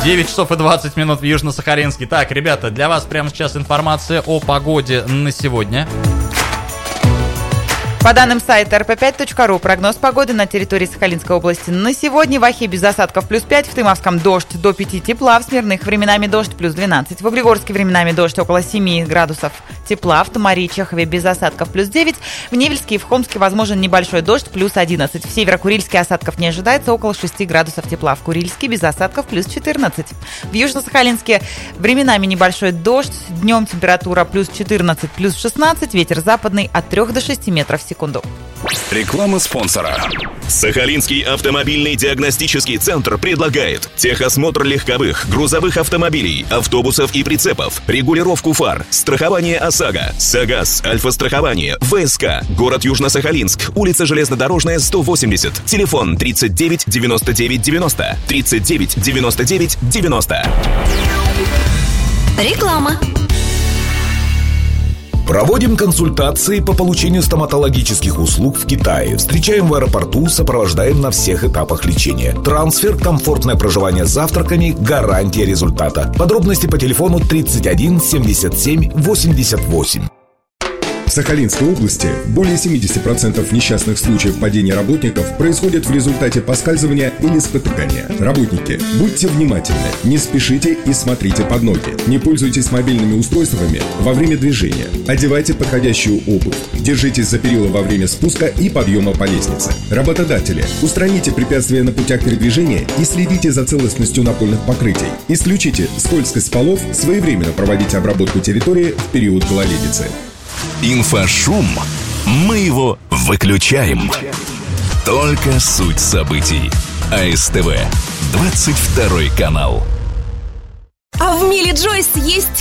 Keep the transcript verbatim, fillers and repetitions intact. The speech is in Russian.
девять часов и двадцать минут в Южно-Сахалинске. Так, ребята, для вас прямо сейчас информация о погоде на сегодня. По данным сайта эр пэ пять точка ру, прогноз погоды на территории Сахалинской области на сегодня: в Ахе без осадков плюс пять, в Тымовском дождь до пяти тепла, в Смирных временами дождь плюс двенадцать, в Углегорске временами дождь около семи градусов тепла, в Тамаре и Чехове без осадков плюс девять, в Невельске и в Хомске возможен небольшой дождь плюс одиннадцать, в Северо-Курильске осадков не ожидается, около шести градусов тепла, в Курильске без осадков плюс четырнадцать, в Южно-Сахалинске временами небольшой дождь, днем температура плюс четырнадцать, плюс шестнадцать, ветер западный от трёх до шести метров в секунду. Реклама спонсора. Сахалинский автомобильный диагностический центр предлагает техосмотр легковых, грузовых автомобилей, автобусов и прицепов, регулировку фар, страхование ОСАГО, САГАС, Альфа-страхование, ВСК, город Южно-Сахалинск, улица Железнодорожная, сто восемьдесят, телефон тридцать девять девяносто девять девяносто, тридцать девять девяносто девять девяносто. Реклама. Проводим консультации по получению стоматологических услуг в Китае. Встречаем в аэропорту, сопровождаем на всех этапах лечения. Трансфер, комфортное проживание с завтраками, гарантия результата. Подробности по телефону тридцать один семьдесят семь восемьдесят восемь. В Сахалинской области более семьдесят процентов несчастных случаев падения работников происходят в результате поскальзывания или спотыкания. Работники, будьте внимательны, не спешите и смотрите под ноги. Не пользуйтесь мобильными устройствами во время движения. Одевайте подходящую обувь. Держитесь за перила во время спуска и подъема по лестнице. Работодатели, устраните препятствия на путях передвижения и следите за целостностью напольных покрытий. Исключите скользкость полов, своевременно проводите обработку территории в период гололедицы. Инфошум. Мы его выключаем. Только суть событий. АСТВ. двадцать второй канал. А в Миле Джойс есть